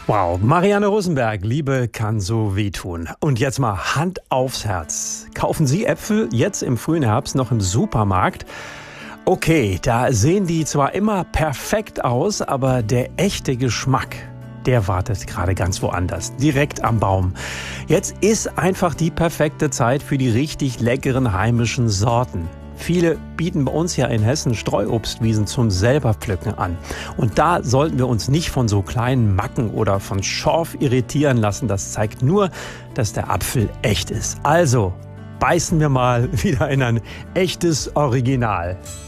Wow, Marianne Rosenberg, Liebe kann so wehtun. Und jetzt mal Hand aufs Herz. Kaufen Sie Äpfel jetzt im frühen Herbst noch im Supermarkt? Okay, da sehen die zwar immer perfekt aus, aber der echte Geschmack, der wartet gerade ganz woanders, direkt am Baum. Jetzt ist einfach die perfekte Zeit für die richtig leckeren heimischen Sorten. Viele bieten bei uns ja in Hessen Streuobstwiesen zum selber pflücken an. Und da sollten wir uns nicht von so kleinen Macken oder von Schorf irritieren lassen. Das zeigt nur, dass der Apfel echt ist. Also beißen wir mal wieder in ein echtes Original.